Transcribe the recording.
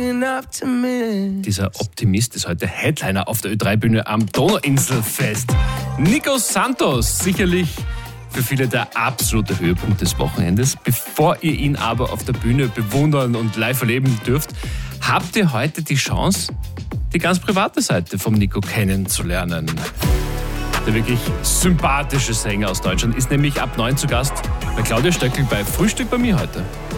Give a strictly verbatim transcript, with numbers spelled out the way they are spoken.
Dieser Optimist ist heute Headliner auf der Ö drei Bühne am Donauinselfest. Nico Santos, sicherlich für viele der absolute Höhepunkt des Wochenendes. Bevor ihr ihn aber auf der Bühne bewundern und live erleben dürft, habt ihr heute die Chance, die ganz private Seite vom Nico kennenzulernen. Der wirklich sympathische Sänger aus Deutschland ist nämlich ab neun zu Gast bei Claudia Stöckl bei Frühstück bei mir heute.